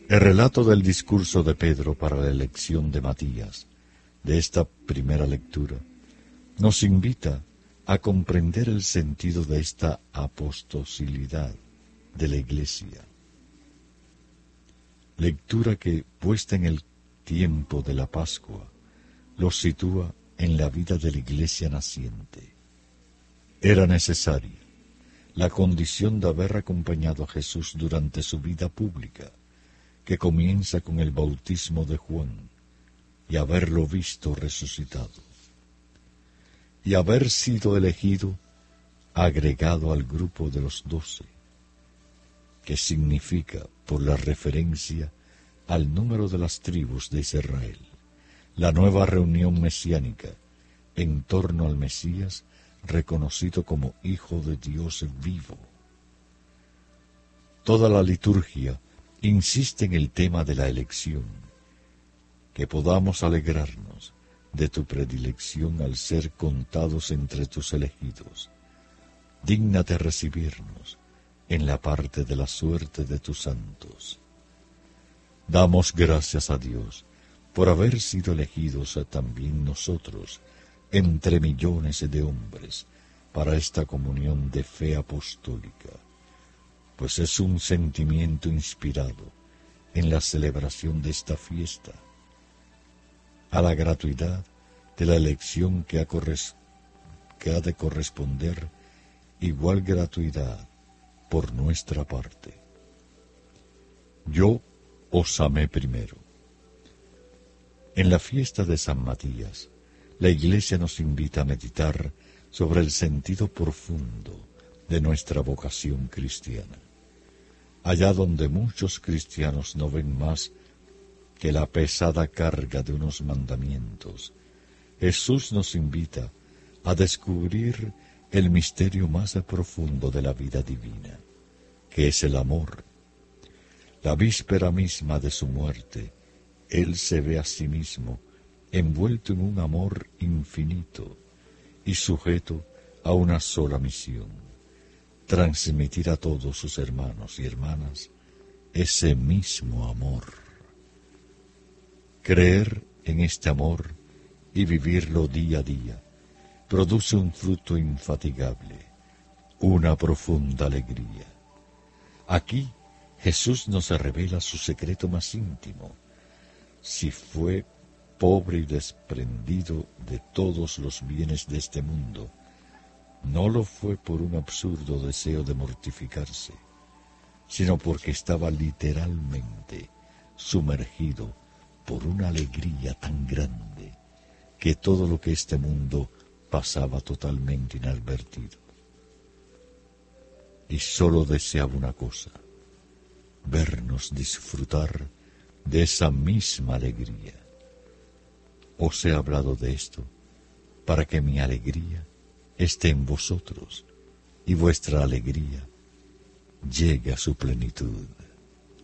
El relato del discurso de Pedro para la elección de Matías, de esta primera lectura, nos invita a comprender el sentido de esta apostosilidad de la Iglesia. Lectura que, puesta en el tiempo de la Pascua, los sitúa en la vida de la Iglesia naciente. Era necesaria la condición de haber acompañado a Jesús durante su vida pública, que comienza con el bautismo de Juan, y haberlo visto resucitado, y haber sido elegido, agregado al grupo de los 12, que significa, por la referencia al número de las tribus de Israel, la nueva reunión mesiánica en torno al Mesías, reconocido como Hijo de Dios vivo. Toda la liturgia insiste en el tema de la elección, que podamos alegrarnos de tu predilección al ser contados entre tus elegidos. Dígnate recibirnos en la parte de la suerte de tus santos. Damos gracias a Dios por haber sido elegidos también nosotros entre millones de hombres para esta comunión de fe apostólica, pues es un sentimiento inspirado en la celebración de esta fiesta, a la gratuidad de la elección que ha de corresponder igual gratuidad por nuestra parte. Yo os amé primero. En la fiesta de San Matías, la Iglesia nos invita a meditar sobre el sentido profundo de nuestra vocación cristiana. Allá donde muchos cristianos no ven más que la pesada carga de unos mandamientos, Jesús nos invita a descubrir el misterio más profundo de la vida divina, que es el amor. La víspera misma de su muerte, Él se ve a sí mismo envuelto en un amor infinito y sujeto a una sola misión: transmitir a todos sus hermanos y hermanas ese mismo amor. Creer en este amor y vivirlo día a día produce un fruto infatigable, una profunda alegría. Aquí Jesús nos revela su secreto más íntimo. Si fue pobre y desprendido de todos los bienes de este mundo, no lo fue por un absurdo deseo de mortificarse, sino porque estaba literalmente sumergido por una alegría tan grande que todo lo que este mundo pasaba totalmente inadvertido. Y sólo deseaba una cosa: vernos disfrutar de esa misma alegría. Os he hablado de esto para que mi alegría esté en vosotros y vuestra alegría llegue a su plenitud.